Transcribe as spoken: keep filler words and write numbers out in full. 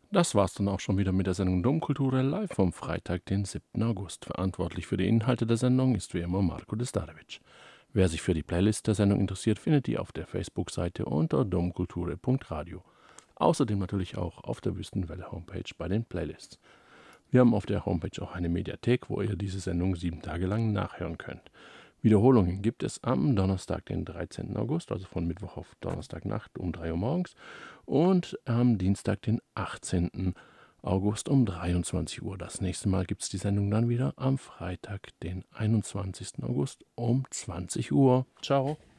Das war's dann auch schon wieder mit der Sendung Domkultur live vom Freitag, den siebten August. Verantwortlich für die Inhalte der Sendung ist wie immer Marko Destarevic. Wer sich für die Playlist der Sendung interessiert, findet die auf der Facebook-Seite unter domkulture punkt radio. Außerdem natürlich auch auf der Wüstenwelle-Homepage bei den Playlists. Wir haben auf der Homepage auch eine Mediathek, wo ihr diese Sendung sieben Tage lang nachhören könnt. Wiederholungen gibt es am Donnerstag, den dreizehnten August, also von Mittwoch auf Donnerstagnacht um drei Uhr morgens und am Dienstag, den achtzehnten August um dreiundzwanzig Uhr. Das nächste Mal gibt es die Sendung dann wieder am Freitag, den einundzwanzigsten August um zwanzig Uhr. Ciao.